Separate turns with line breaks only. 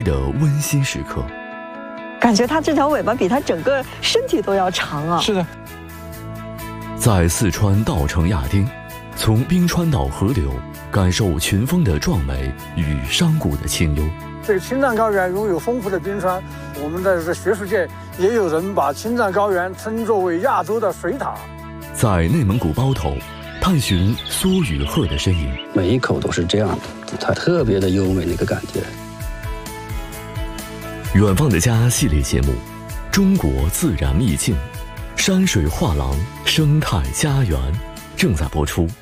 的温馨时刻。
感觉它这条尾巴比它整个身体都要长啊！
是的，
在四川稻城亚丁，从冰川到河流，感受群峰的壮美与山谷的清幽。
这个青藏高原拥有丰富的冰川，我们的学术界也有人把青藏高原称作为亚洲的水塔。
在内蒙古包头，探寻梭与鹤的身影，
每一口都是这样的，它特别的优美那个感觉。
远方的家系列节目，中国自然秘境，山水画廊，生态家园，正在播出。